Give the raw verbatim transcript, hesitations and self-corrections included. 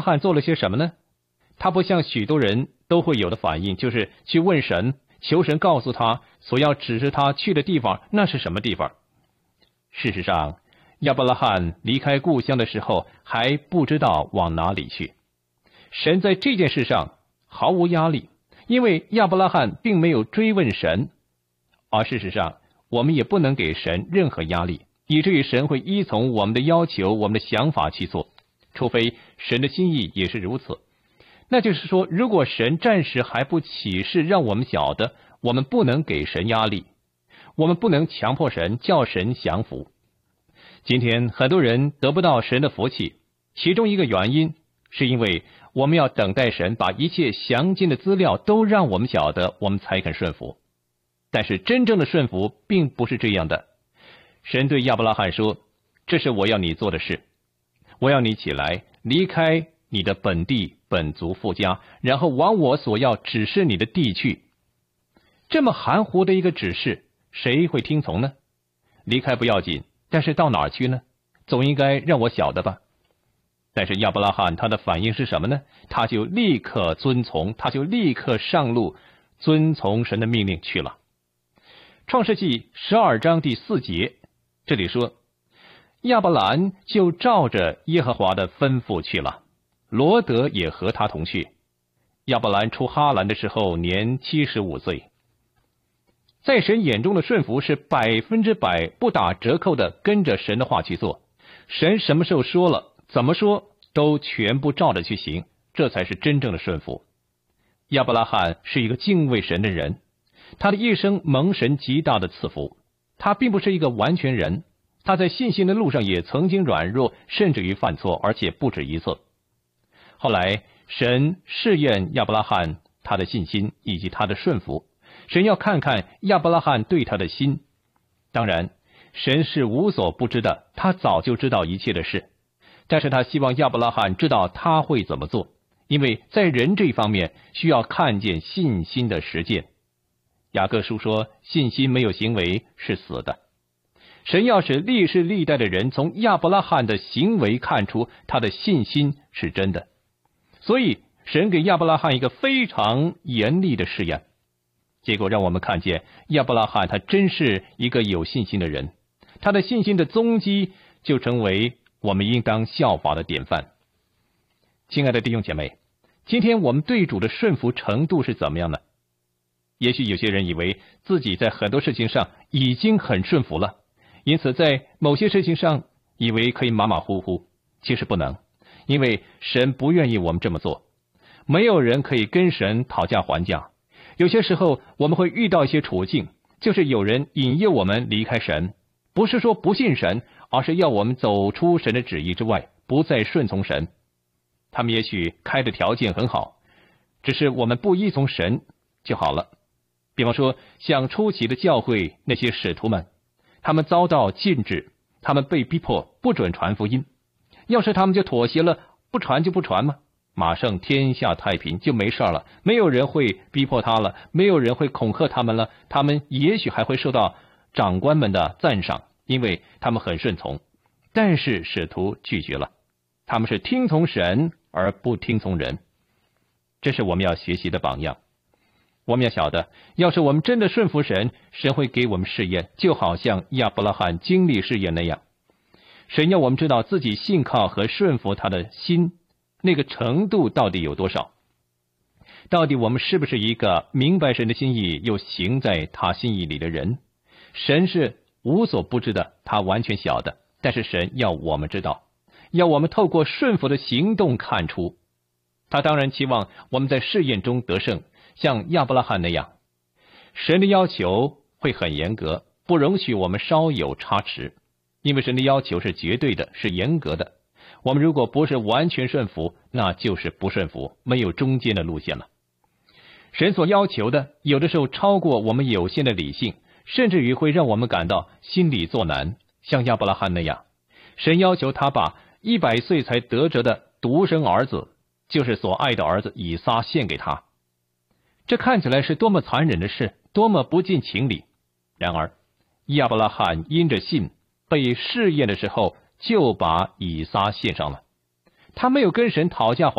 罕做了些什么呢？他不像许多人都会有的反应，就是去问神，求神告诉他所要指示他去的地方，那是什么地方。事实上，亚伯拉罕离开故乡的时候还不知道往哪里去。神在这件事上毫无压力，因为亚伯拉罕并没有追问神。而事实上，我们也不能给神任何压力，以至于神会依从我们的要求、我们的想法去做，除非神的心意也是如此。那就是说，如果神暂时还不启示让我们晓得，我们不能给神压力，我们不能强迫神，叫神降服。今天很多人得不到神的福气，其中一个原因是因为我们要等待神把一切详尽的资料都让我们晓得，我们才肯顺服。但是真正的顺服并不是这样的。神对亚伯拉罕说，这是我要你做的事，我要你起来，离开你的本地本族父家，然后往我所要指示你的地去。这么含糊的一个指示，谁会听从呢？离开不要紧，但是到哪儿去呢？总应该让我晓得吧。但是亚伯拉罕他的反应是什么呢？他就立刻遵从，他就立刻上路，遵从神的命令去了。创世纪十二章第四节，这里说，亚伯兰就照着耶和华的吩咐去了，罗德也和他同去。亚伯兰出哈兰的时候年七十五岁。在神眼中的顺服是百分之百不打折扣的跟着神的话去做，神什么时候说了，怎么说都全部照着去行，这才是真正的顺服。亚伯拉罕是一个敬畏神的人，他的一生蒙神极大的赐福。他并不是一个完全人，他在信心的路上也曾经软弱，甚至于犯错，而且不止一次。后来神试验亚伯拉罕他的信心以及他的顺服，神要看看亚伯拉罕对他的心。当然神是无所不知的，他早就知道一切的事，但是他希望亚伯拉罕知道他会怎么做，因为在人这方面需要看见信心的实践。雅各书说，信心没有行为是死的。神要使历世历代的人从亚伯拉罕的行为看出他的信心是真的。所以神给亚伯拉罕一个非常严厉的试验，结果让我们看见亚伯拉罕他真是一个有信心的人，他的信心的踪迹就成为我们应当效法的典范。亲爱的弟兄姐妹，今天我们对主的顺服程度是怎么样呢？也许有些人以为自己在很多事情上已经很顺服了，因此在某些事情上以为可以马马虎虎。其实不能，因为神不愿意我们这么做。没有人可以跟神讨价还价。有些时候我们会遇到一些处境，就是有人引诱我们离开神，不是说不信神，而是要我们走出神的旨意之外，不再顺从神。他们也许开的条件很好，只是我们不依从神就好了。比方说像初期的教会那些使徒们，他们遭到禁止，他们被逼迫不准传福音，要是他们就妥协了，不传就不传吗？马上天下太平，就没事了，没有人会逼迫他了，没有人会恐吓他们了，他们也许还会受到长官们的赞赏，因为他们很顺从。但是使徒拒绝了，他们是听从神而不听从人，这是我们要学习的榜样。我们要晓得，要是我们真的顺服神，神会给我们试验，就好像亚伯拉罕经历试验那样。神要我们知道自己信靠和顺服他的心那个程度到底有多少，到底我们是不是一个明白神的心意又行在他心意里的人。神是无所不知的，他完全晓得，但是神要我们知道，要我们透过顺服的行动看出。他当然期望我们在试验中得胜，像亚伯拉罕那样。神的要求会很严格，不容许我们稍有差池，因为神的要求是绝对的，是严格的。我们如果不是完全顺服，那就是不顺服，没有中间的路线了。神所要求的有的时候超过我们有限的理性，甚至于会让我们感到心里作难，像亚伯拉罕那样。神要求他把一百岁才得着的独生儿子，就是所爱的儿子以撒献给他。这看起来是多么残忍的事，多么不近情理。然而亚伯拉罕因着信被试验的时候，就把以撒献上了。他没有跟神讨价